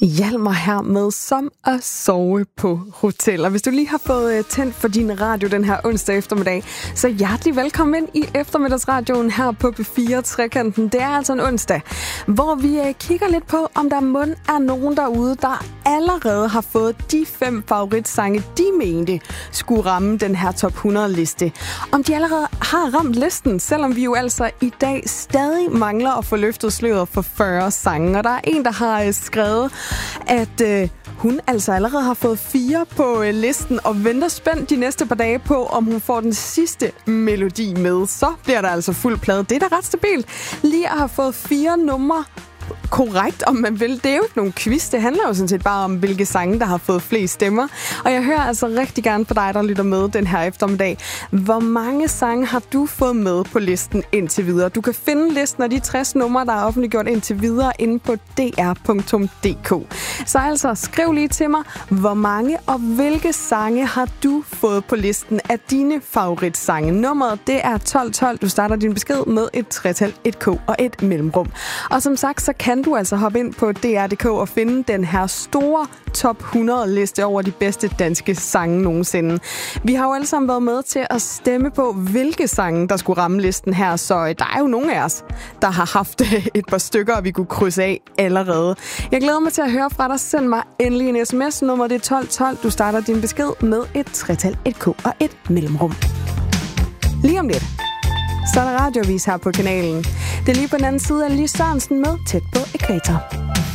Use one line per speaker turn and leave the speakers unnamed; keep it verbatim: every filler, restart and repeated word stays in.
Hjælp mig her med som at sove på hotel. Og hvis du lige har fået tændt for din radio den her onsdag eftermiddag, så hjertelig velkommen ind i eftermiddagsradioen her på P fire Trekanten. Det er altså en onsdag, hvor vi kigger lidt på, om der mund er nogen derude, der allerede har fået de fem favoritsange, de mente skulle ramme den her top hundrede liste. Om de allerede har ramt listen, selvom vi jo altså i dag stadig mangler at få løftet sløret for fyrre sange. Og der er en, der har skrevet, at øh, hun altså allerede har fået fire på øh, listen og venter spændt de næste par dage på, om hun får den sidste melodi med. Så bliver der altså fuld plade. Det er da ret stabilt. Lige at have fået fire numre korrekt, om man vil. Det er jo ikke nogen quiz. Det handler jo sådan set bare om, hvilke sange, der har fået flest stemmer. Og jeg hører altså rigtig gerne for dig, der lytter med den her eftermiddag. Hvor mange sange har du fået med på listen indtil videre? Du kan finde listen af de tres numre, der er offentliggjort indtil videre inde på d r punktum d k. Så altså, skriv lige til mig, hvor mange og hvilke sange har du fået på listen af dine favoritsange? Nummeret, det er tolv tolv. Du starter din besked med et tretal, et k og et mellemrum. Og som sagt, så kan du altså hoppe ind på d r punktum d k og finde den her store top hundrede liste over de bedste danske sange nogensinde. Vi har jo alle sammen været med til at stemme på, hvilke sange, der skulle ramme listen her, så der er jo nogle af os, der har haft et par stykker, vi kunne krydse af allerede. Jeg glæder mig til at høre fra dig. Send mig endelig en sms. Nummer det er tolv tolv. Du starter din besked med et tretal, et k og et mellemrum. Lige om lidt, så er der radiovis her på kanalen. Det er lige på den anden side af Lis Sørensen med Tæt på Ækvator.